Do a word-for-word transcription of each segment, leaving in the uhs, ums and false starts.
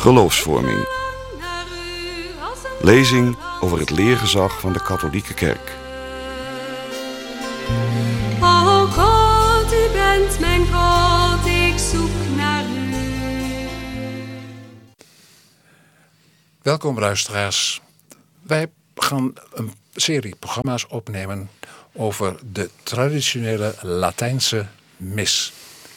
Geloofsvorming. Lezing over het leergezag van de katholieke kerk. O God, u bent mijn God, ik zoek naar u. Welkom luisteraars. Wij gaan een serie programma's opnemen over de traditionele Latijnse mis.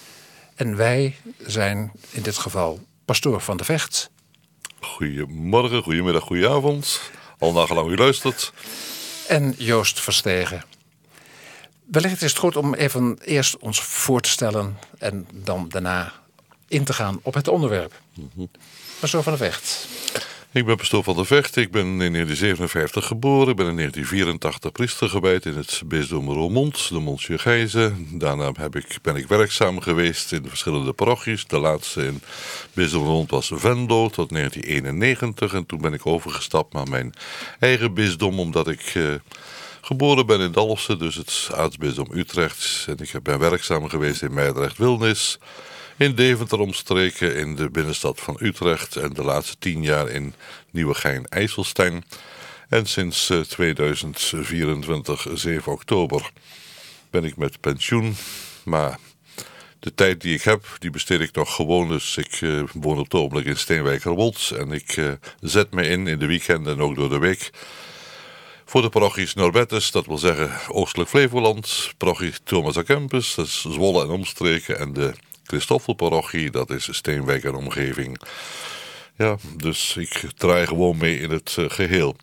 En wij zijn in dit geval pastoor Van der Vecht. Goedemorgen, goedemiddag, goedenavond. Al nagelang u luistert. En Joost Verstegen. Wellicht is het goed om even eerst ons voor te stellen en dan daarna in te gaan op het onderwerp. Mm-hmm. Pastoor Van der Vecht. Ik ben pastoor Van der Vecht. Ik ben in negentien zevenenvijftig geboren. Ik ben in negentien vierentachtig priester gewijd in het bisdom Roermond, de Monsieur Gijze. Daarna heb ik, ben ik werkzaam geweest in verschillende parochies. De laatste in bisdom Roermond was Venlo tot negentien eenennegentig. En toen ben ik overgestapt naar mijn eigen bisdom, omdat ik uh, geboren ben in Dalfsen, dus het aartsbisdom Utrecht. En ik ben werkzaam geweest in Meidrecht-Wilnis, in Deventer omstreken, in de binnenstad van Utrecht en de laatste tien jaar in Nieuwegein-IJsselstein. En sinds uh, tweeduizend vierentwintig, zeven oktober, ben ik met pensioen. Maar de tijd die ik heb, die besteed ik nog gewoon. Dus ik uh, woon op het ogenblik in Steenwijkerwold en ik uh, zet me in in de weekenden en ook door de week voor de parochies Norbertus, dat wil zeggen Oostelijk Flevoland, parochie Thomas à Kempis, dat is Zwolle en omstreken, en de Christoffelparochie, dat is Steenwijk en omgeving. Ja, dus ik draai gewoon mee in het uh, geheel.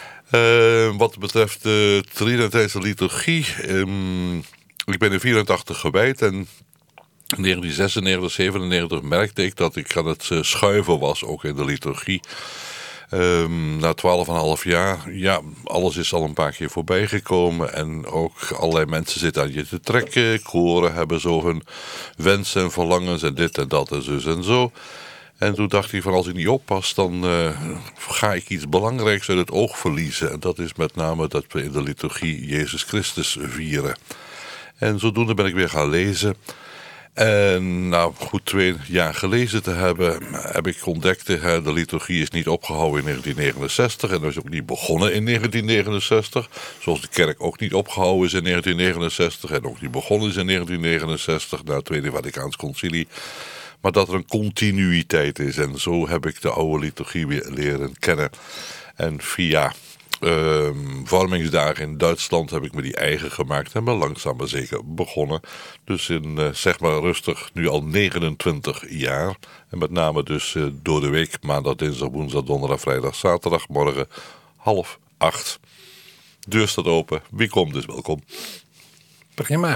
Uh, wat betreft de Trinitijnse liturgie, um, ik ben in vierentachtig gewijd en in negentien zesennegentig, zevenennegentig merkte ik dat ik aan het uh, schuiven was, ook in de liturgie. Um, na twaalf en een half jaar, ja, alles is al een paar keer voorbij gekomen en ook allerlei mensen zitten aan je te trekken. Koren hebben zo hun wensen en verlangens en dit en dat en zus en zo. En toen dacht hij van, als ik niet oppas, dan uh, ga ik iets belangrijks uit het oog verliezen. En dat is met name dat we in de liturgie Jezus Christus vieren. En zodoende ben ik weer gaan lezen. En nou, goed twee jaar gelezen te hebben, heb ik ontdekt, hè, de liturgie is niet opgehouden in negentien negenenzestig en dat is ook niet begonnen in negentien negenenzestig. Zoals de kerk ook niet opgehouden is in negentien negenenzestig en ook niet begonnen is in negentien negenenzestig, na het Tweede Vaticaans Concilie. Maar dat er een continuïteit is en zo heb ik de oude liturgie weer leren kennen. En via Uh, vormingsdagen in Duitsland heb ik me die eigen gemaakt en ben langzaam maar zeker begonnen. Dus in, uh, zeg maar rustig, nu al negenentwintig jaar. En met name dus uh, door de week, maandag, dinsdag, woensdag, donderdag, vrijdag, zaterdag, morgen half acht. Deur staat open, wie komt dus welkom. Prima.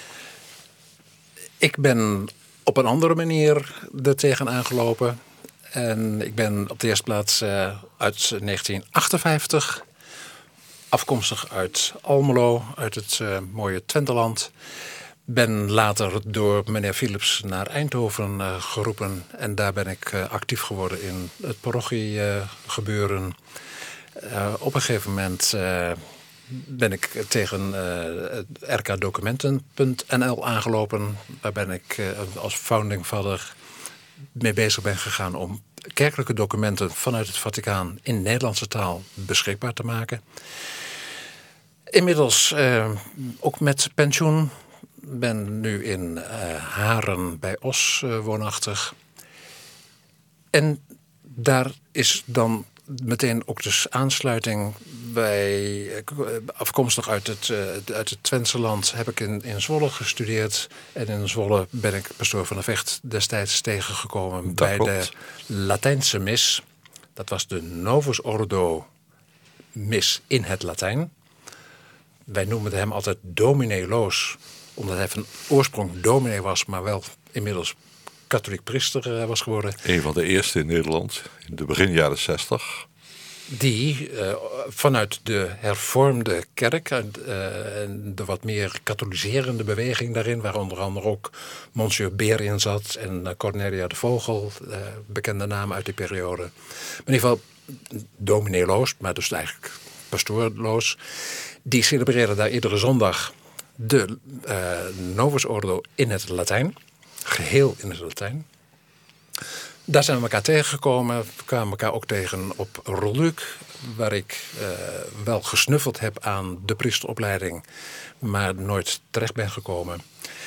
Ik ben op een andere manier er tegenaan gelopen. En ik ben op de eerste plaats uh, uit negentien achtenvijftig, afkomstig uit Almelo, uit het uh, mooie Twenteland. Ben later door meneer Philips naar Eindhoven uh, geroepen en daar ben ik uh, actief geworden in het parochiegebeuren. Uh, uh, op een gegeven moment uh, ben ik tegen uh, r k documenten punt n l aangelopen, waar ben ik uh, als founding father mee bezig ben gegaan om kerkelijke documenten vanuit het Vaticaan in Nederlandse taal beschikbaar te maken. Inmiddels uh, ook met pensioen. Ben nu in uh, Haren bij Os uh, woonachtig. En daar is dan meteen ook dus aansluiting bij, afkomstig uit het, uh, uit het Twentse land, heb ik in, in Zwolle gestudeerd. En in Zwolle ben ik pastoor Van der Vecht destijds tegengekomen dat bij klopt. De Latijnse mis. Dat was de Novus Ordo mis in het Latijn. Wij noemen hem altijd dominee Loos, omdat hij van oorsprong dominee was, maar wel inmiddels katholiek priester was geworden. Een van de eerste in Nederland, in de begin jaren zestig. Die uh, vanuit de hervormde kerk, uh, de wat meer katholiserende beweging daarin, waar onder andere ook Monsieur Beer in zat en uh, Cornelia de Vogel, uh, bekende namen uit die periode. Maar in ieder geval dominee Loos, maar dus eigenlijk pastoor Loos, die celebreerde daar iedere zondag de uh, Novus Ordo in het Latijn. Geheel in het Latijn. Daar zijn we elkaar tegengekomen. We kwamen elkaar ook tegen op Rolluc, waar ik uh, wel gesnuffeld heb aan de priesteropleiding, maar nooit terecht ben gekomen.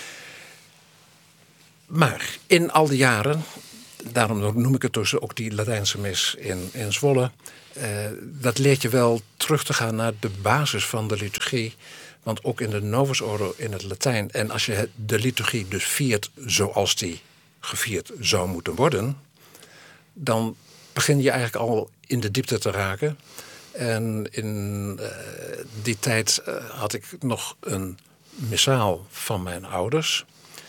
Maar in al die jaren, daarom noem ik het dus ook die Latijnse mis in, in Zwolle, uh, dat leert je wel terug te gaan naar de basis van de liturgie. Want ook in de Novus Ordo in het Latijn, en als je de liturgie dus viert zoals die gevierd zou moeten worden, dan begin je eigenlijk al in de diepte te raken. En in uh, die tijd uh, had ik nog een missaal van mijn ouders.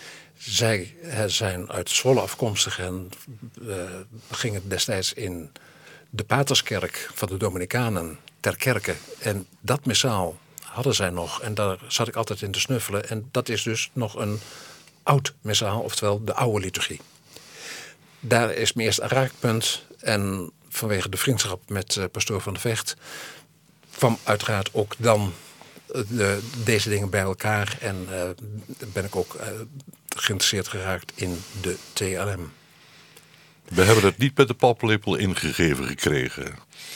Zij uh, zijn uit Zwolle afkomstig en uh, gingen destijds in de Paterskerk van de Dominicanen ter kerke. En dat missaal hadden zij nog en daar zat ik altijd in te snuffelen. En dat is dus nog een oud missaal, oftewel de oude liturgie. Daar is mijn eerste raakpunt. En vanwege de vriendschap met uh, pastoor Van de Vecht kwam uiteraard ook dan uh, de, deze dingen bij elkaar. En uh, ben ik ook uh, geïnteresseerd geraakt in de T L M. We hebben het niet met de paplepel ingegeven gekregen.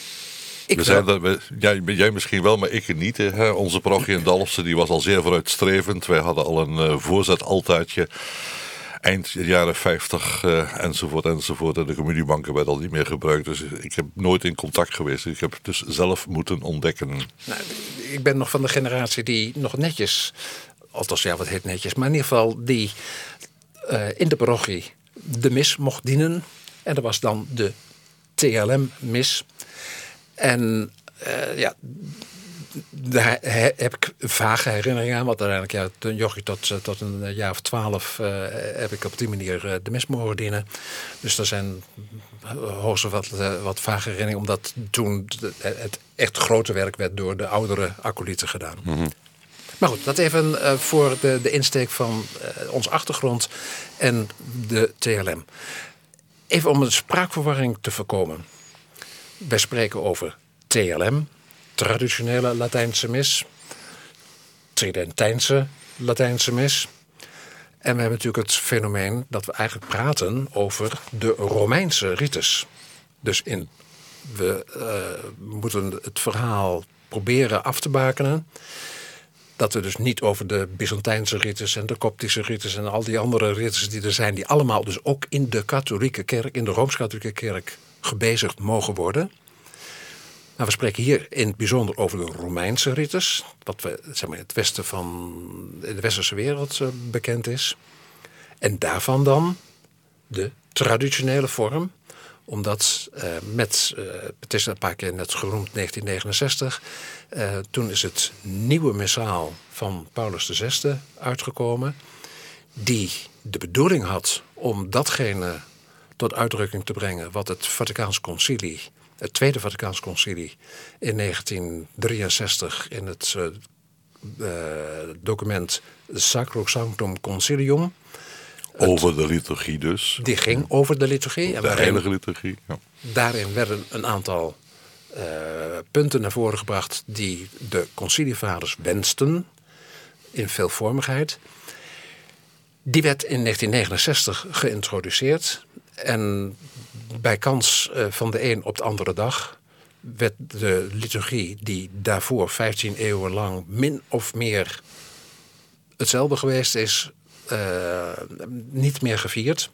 Ik we zijn dat, we, jij, jij misschien wel, maar ik niet. Hè? Onze parochie in Dalfsen die was al zeer vooruitstrevend. Wij hadden al een uh, voorzetaltaartje eind jaren vijftig uh, enzovoort enzovoort. En de communiebanken werden al niet meer gebruikt. Dus ik heb nooit in contact geweest. Ik heb het dus zelf moeten ontdekken. Nou, ik ben nog van de generatie die nog netjes, althans ja wat heet netjes, maar in ieder geval die uh, in de parochie de mis mocht dienen. En dat was dan de T L M-mis. En uh, ja, daar heb ik vage herinneringen aan. Want uiteindelijk, ja, toen jochie tot, tot een jaar of twaalf uh, heb ik op die manier uh, de mis mogen dienen. Dus er zijn hoogstens wat, uh, wat vage herinneringen. Omdat toen het echt grote werk werd door de oudere acolieten gedaan. Mm-hmm. Maar goed, dat even uh, voor de, de insteek van uh, onze achtergrond en de T L M. Even om een spraakverwarring te voorkomen. Wij spreken over T L M, traditionele Latijnse mis, Tridentijnse Latijnse mis. En we hebben natuurlijk het fenomeen dat we eigenlijk praten over de Romeinse rites. Dus in, we uh, moeten het verhaal proberen af te bakenen. Dat we dus niet over de Byzantijnse rites en de Koptische rites en al die andere rites die er zijn, die allemaal dus ook in de katholieke kerk, in de Rooms-Katholieke kerk gebezigd mogen worden. Maar we spreken hier in het bijzonder over de Romeinse rites, wat we, zeg maar, in het westen van in de westerse wereld uh, bekend is. En daarvan dan de traditionele vorm, omdat uh, met, uh, het is een paar keer net genoemd, negentien negenenzestig, uh, toen is het nieuwe missaal van Paulus de Zesde uitgekomen, die de bedoeling had om datgene tot uitdrukking te brengen wat het Vaticaans Concilie, het Tweede Vaticaans Concilie in negentien drieënzestig in het uh, uh, document Sacrosanctum Concilium. Over de liturgie dus. Die ging over de liturgie. De en waarin, heilige liturgie. Ja. Daarin werden een aantal uh, punten naar voren gebracht die de concilievaders wensten in veelvormigheid. Die werd in negentien negenenzestig geïntroduceerd. En bij kans uh, van de een op de andere dag werd de liturgie die daarvoor vijftien eeuwen lang min of meer hetzelfde geweest is, Uh, niet meer gevierd.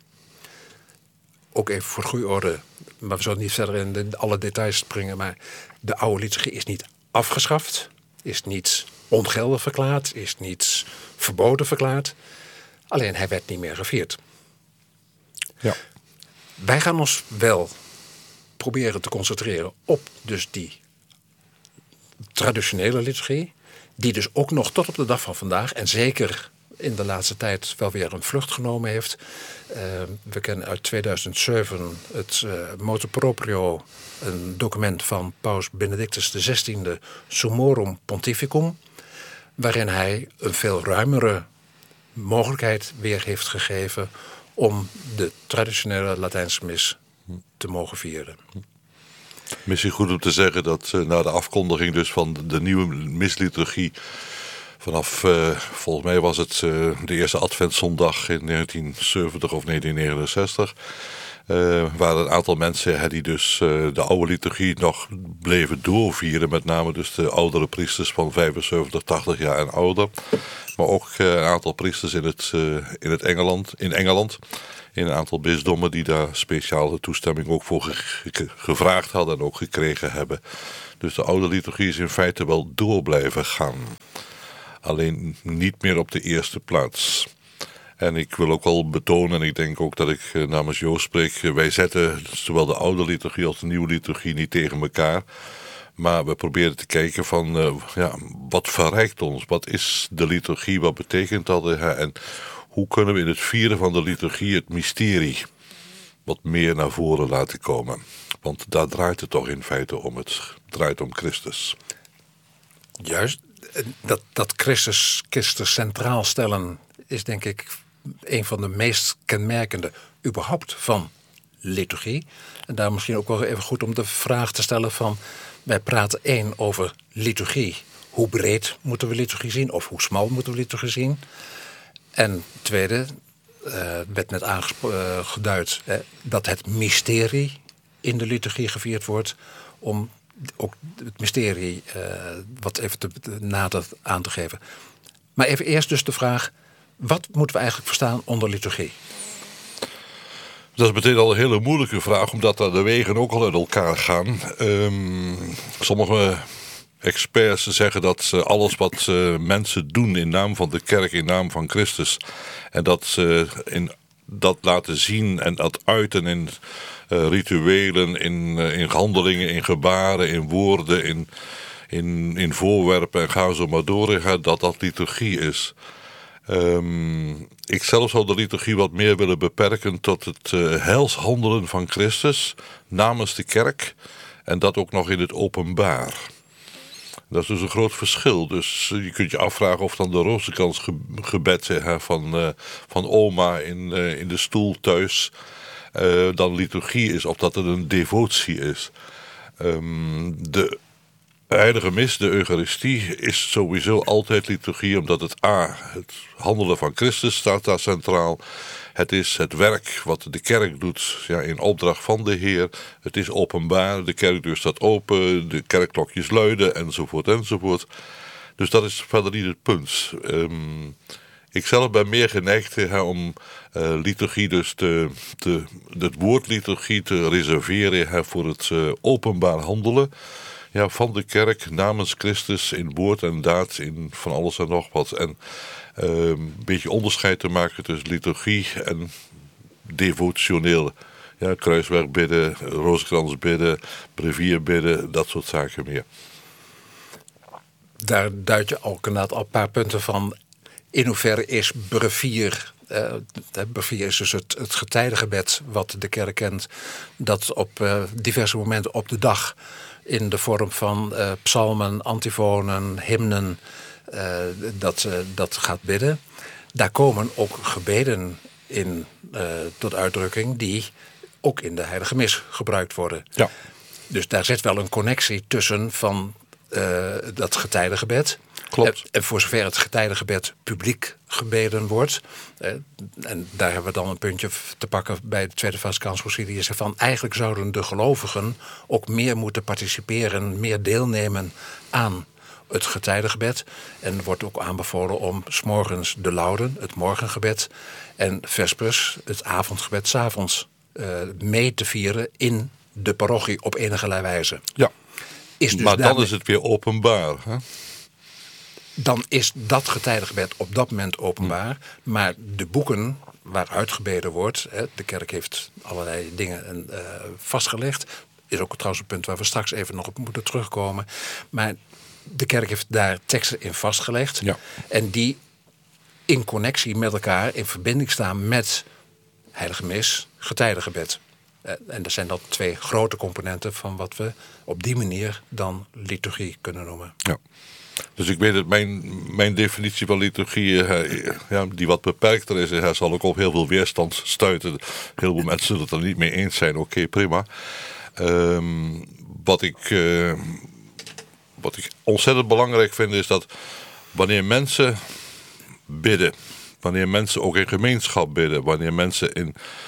Ook even voor goede orde, maar we zullen niet verder in de, alle details springen, maar de oude liturgie is niet afgeschaft, is niet ongeldig verklaard, is niet verboden verklaard. Alleen hij werd niet meer gevierd. Ja. Wij gaan ons wel proberen te concentreren op dus die traditionele liturgie, die dus ook nog tot op de dag van vandaag en zeker in de laatste tijd wel weer een vlucht genomen heeft. Uh, we kennen uit tweeduizend zeven het uh, motu proprio, een document van Paus Benedictus de zestiende, Summorum Pontificum, waarin hij een veel ruimere mogelijkheid weer heeft gegeven om de traditionele Latijnse mis te mogen vieren. Misschien goed om te zeggen dat uh, na de afkondiging dus van de nieuwe misliturgie, vanaf, uh, volgens mij was het uh, de eerste adventszondag in negentien zeventig of negentien negenenzestig. Uh, waren een aantal mensen hè, die dus uh, de oude liturgie nog bleven doorvieren. Met name dus de oudere priesters van vijfenzeventig, tachtig jaar en ouder. Maar ook uh, een aantal priesters in, het, uh, in, het Engeland, in Engeland. In een aantal bisdommen die daar speciale toestemming ook voor ge- ge- gevraagd hadden en ook gekregen hebben. Dus de oude liturgie is in feite wel door blijven gaan. Alleen niet meer op de eerste plaats. En ik wil ook wel betonen, en ik denk ook dat ik uh, namens Joost spreek, uh, wij zetten zowel de oude liturgie als de nieuwe liturgie niet tegen elkaar. Maar we proberen te kijken van, uh, ja, wat verrijkt ons? Wat is de liturgie? Wat betekent dat? Uh, en hoe kunnen we in het vieren van de liturgie het mysterie wat meer naar voren laten komen? Want daar draait het toch in feite om. Het draait om Christus. Juist, dat, dat Christus, Christus centraal stellen is denk ik een van de meest kenmerkende überhaupt van liturgie. En daar misschien ook wel even goed om de vraag te stellen van, wij praten één over liturgie. Hoe breed moeten we liturgie zien? Of hoe smal moeten we liturgie zien? En tweede, uh, werd net aangeduid, uh, dat het mysterie in de liturgie gevierd wordt, om ook het mysterie uh, wat even te, te nader aan te geven. Maar even eerst dus de vraag, wat moeten we eigenlijk verstaan onder liturgie? Dat is meteen al een hele moeilijke vraag, omdat daar de wegen ook al uit elkaar gaan. Um, sommige experts zeggen dat uh, alles wat uh, mensen doen in naam van de kerk, in naam van Christus, en dat ze in dat laten zien en dat uiten in uh, rituelen, in, uh, in handelingen, in gebaren, in woorden, in, in, in voorwerpen en ga zo maar door, dat dat liturgie is. Um, ik zelf zou de liturgie wat meer willen beperken tot het uh, heilshandelen van Christus namens de kerk en dat ook nog in het openbaar. Dat is dus een groot verschil. Dus je kunt je afvragen of dan de rozenkransgebed hè, van, uh, van oma in, uh, in de stoel thuis uh, dan liturgie is, of dat het een devotie is. Um, de heilige mis, de Eucharistie, is sowieso altijd liturgie, omdat het A, het handelen van Christus staat daar centraal. Het is het werk wat de kerk doet ja, in opdracht van de Heer. Het is openbaar, de kerkdeur staat open, de kerkklokjes luiden enzovoort enzovoort. Dus dat is verder niet het punt. Um, ik zelf ben meer geneigd hè, om uh, liturgie dus te, te, het woord liturgie te reserveren hè, voor het uh, openbaar handelen. Ja, van de kerk namens Christus in woord en daad, in van alles en nog wat. En uh, een beetje onderscheid te maken tussen liturgie en devotioneel. Ja, kruiswerk bidden, rozenkrans bidden, brevier bidden, dat soort zaken meer. Daar duid je ook inderdaad al een paar punten van. In hoeverre is brevier... Uh, brevier is dus het, het getijdengebed wat de kerk kent, dat op uh, diverse momenten op de dag in de vorm van uh, psalmen, antifonen, hymnen, uh, dat, uh, dat gaat bidden. Daar komen ook gebeden in uh, tot uitdrukking die ook in de heilige mis gebruikt worden. Ja. Dus daar zit wel een connectie tussen van uh, dat getijdengebed. Klopt. En voor zover het getijdengebed publiek gebeden wordt. Eh, en daar hebben we dan een puntje te pakken bij de Tweede Vaticaanse Concilie. Die zegt van eigenlijk zouden de gelovigen ook meer moeten participeren, meer deelnemen aan het getijdengebed. En er wordt ook aanbevolen om 's morgens de lauden, het morgengebed, en vespers, het avondgebed, 's avonds uh, mee te vieren in de parochie op enige wijze. Ja, is dus maar dan daarmee... is het weer openbaar, hè? Dan is dat getijdengebed op dat moment openbaar. Hmm. Maar de boeken waaruit gebeden wordt, hè, de kerk heeft allerlei dingen uh, vastgelegd. Is ook trouwens een punt waar we straks even nog op moeten terugkomen. Maar de kerk heeft daar teksten in vastgelegd. Ja. En die in connectie met elkaar, in verbinding staan met heilige mis, getijdengebed. Uh, en dat zijn dan twee grote componenten van wat we op die manier dan liturgie kunnen noemen. Ja. Dus ik weet dat mijn, mijn definitie van liturgie, uh, ja, die wat beperkter is, uh, zal ook op heel veel weerstand stuiten. Heel veel mensen zullen het er niet mee eens zijn, oké, okay, prima. Um, wat, ik, uh, wat ik ontzettend belangrijk vind is dat wanneer mensen bidden, wanneer mensen ook in gemeenschap bidden, wanneer mensen in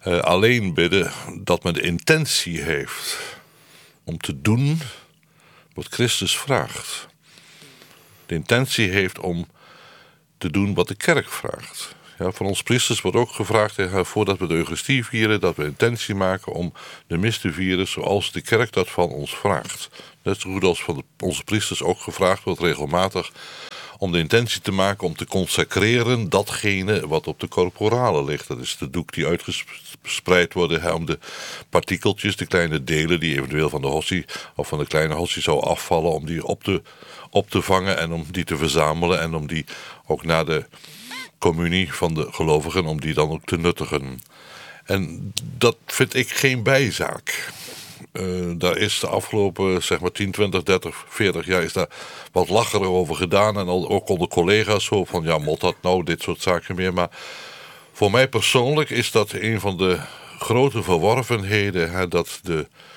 Uh, alleen bidden dat men de intentie heeft om te doen wat Christus vraagt. De intentie heeft om te doen wat de kerk vraagt. Ja, van ons priesters wordt ook gevraagd, ja, voordat we de Eucharistie vieren, dat we intentie maken om de mis te vieren zoals de kerk dat van ons vraagt. Net zo goed als van de, onze priesters ook gevraagd wordt regelmatig om de intentie te maken om te consacreren datgene wat op de corporale ligt. Dat is de doek die uitgespreid wordt hè, om de partikeltjes, de kleine delen die eventueel van de hostie of van de kleine hostie zou afvallen, om die op te, op te vangen en om die te verzamelen en om die ook na de communie van de gelovigen, om die dan ook te nuttigen. En dat vind ik geen bijzaak. Uh, daar is de afgelopen zeg maar tien, twintig, dertig, veertig jaar is daar wat lacherig over gedaan. En al, ook onder collega's zo van ja, mot dat nou, dit soort zaken meer. Maar voor mij persoonlijk is dat een van de grote verworvenheden. Hè, dat de